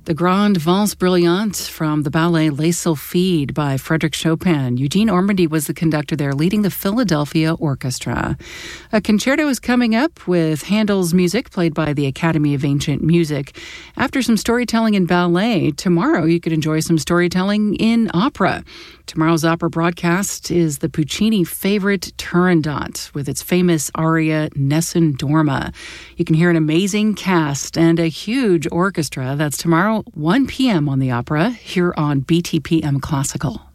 The Grande Valse Brillante from the ballet Les Sylphides by Frédéric Chopin. Eugene Ormandy was the conductor there, leading the Philadelphia Orchestra. A concerto is coming up with Handel's music, played by the Academy of Ancient Music. After some storytelling in ballet, tomorrow you could enjoy some storytelling in opera. Tomorrow's opera broadcast is the Puccini favorite Turandot with its famous aria Nessun Dorma. You can hear an amazing cast and a huge orchestra. That's tomorrow, 1 p.m. on the opera here on BTPM Classical.